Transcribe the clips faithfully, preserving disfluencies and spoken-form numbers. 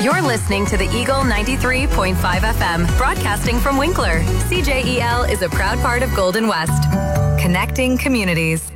You're listening to the Eagle ninety-three point five F M, broadcasting from Winkler. C J E L is a proud part of Golden West, connecting communities.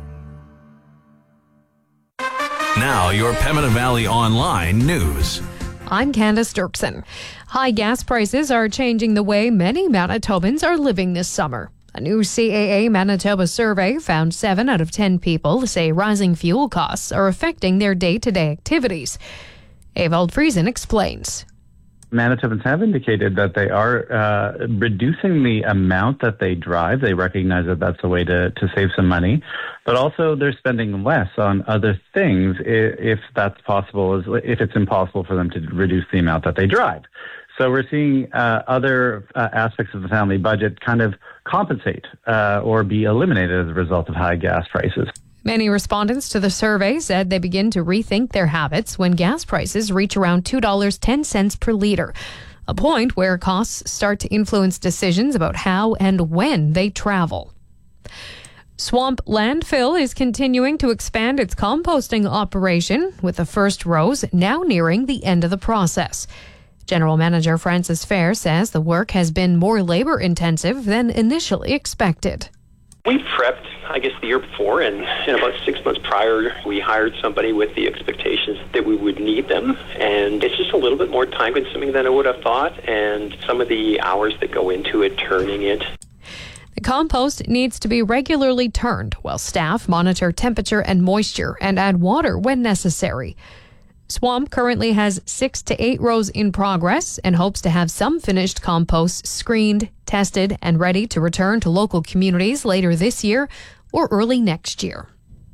Now, your Pembina Valley Online news. I'm Candace Dirksen. High gas prices are changing the way many Manitobans are living this summer. A new C A A Manitoba survey found seven out of ten people say rising fuel costs are affecting their day-to-day activities. Evald Friesen explains. Manitobans have indicated that they are uh, reducing the amount that they drive. They recognize that that's a way to, to save some money, but also they're spending less on other things if that's possible, if it's impossible for them to reduce the amount that they drive. So we're seeing uh, other uh, aspects of the family budget kind of compensate uh, or be eliminated as a result of high gas prices. Many respondents to the survey said they begin to rethink their habits when gas prices reach around two dollars and ten cents per litre, a point where costs start to influence decisions about how and when they travel. Swamp Landfill is continuing to expand its composting operation, with the first rows now nearing the end of the process. General Manager Francis Fair says the work has been more labor-intensive than initially expected. We prepped, I guess, the year before, and, and about six months prior, we hired somebody with the expectations that we would need them. And it's just a little bit more time-consuming than I would have thought, and some of the hours that go into it, turning it. The compost needs to be regularly turned, while staff monitor temperature and moisture and add water when necessary. Swamp currently has six to eight rows in progress and hopes to have some finished compost screened, tested, and ready to return to local communities later this year or early next year.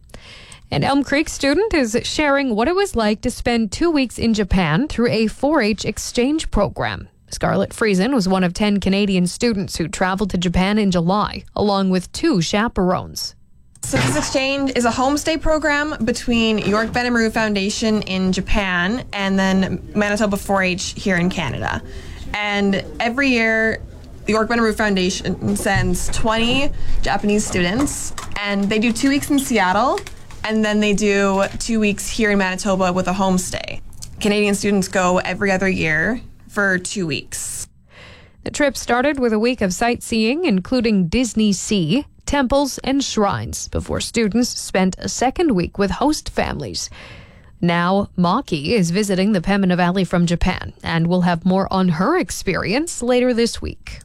An Elm Creek student is sharing what it was like to spend two weeks in Japan through a four H exchange program. Scarlett Friesen was one of ten Canadian students who traveled to Japan in July, along with two chaperones. So this exchange is a homestay program between York Benamaru Foundation in Japan and then Manitoba four H here in Canada. And every year, the York Benamaru Foundation sends twenty Japanese students, and they do two weeks in Seattle, and then they do two weeks here in Manitoba with a homestay. Canadian students go every other year for two weeks. The trip started with a week of sightseeing, including Disney Sea, temples, and shrines, before students spent a second week with host families. Now, Maki is visiting the Pembina Valley from Japan, and we'll have more on her experience later this week.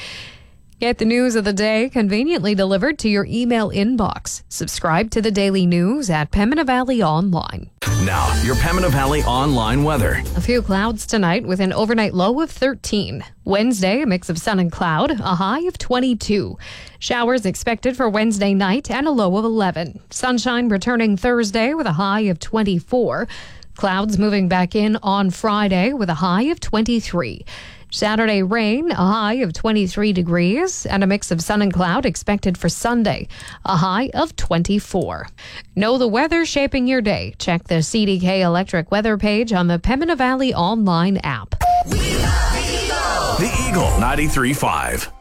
Get the news of the day conveniently delivered to your email inbox. Subscribe to the daily news at Pembina Valley Online. Now, your Pembina Valley Online weather. A few clouds tonight with an overnight low of thirteen. Wednesday, a mix of sun and cloud, a high of twenty-two. Showers expected for Wednesday night and a low of eleven. Sunshine returning Thursday with a high of twenty-four. Clouds moving back in on Friday with a high of twenty-three. Saturday rain, a high of twenty-three degrees, and a mix of sun and cloud expected for Sunday, a high of twenty-four. Know the weather shaping your day. Check the C D K Electric weather page on the Pembina Valley Online app. The Eagle ninety-three point five.